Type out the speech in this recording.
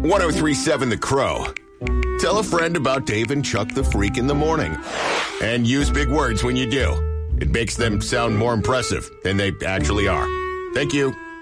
1037 The Crow. Tell a friend about Dave and Chuck the Freak in the morning. And use big words when you do. It makes them sound more impressive than they actually are. Thank you.